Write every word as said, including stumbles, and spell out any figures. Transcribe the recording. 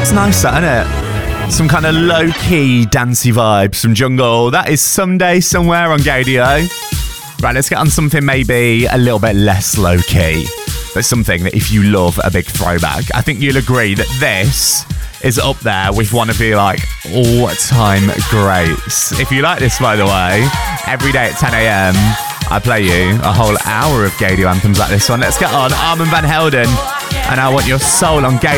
It's nice, that, isn't it? Some kind of low-key, dancey vibes from Jungle. That is Someday Somewhere on Gaydio. Right, let's get on something maybe a little bit less low-key, but something that if you love a big throwback, I think you'll agree that this is up there with one of your, like, all-time greats. If you like this, by the way, every day at ten a.m, I play you a whole hour of Gaydio anthems like this one. Let's get on Armand Van Helden and I Want Your Soul on Gaydio.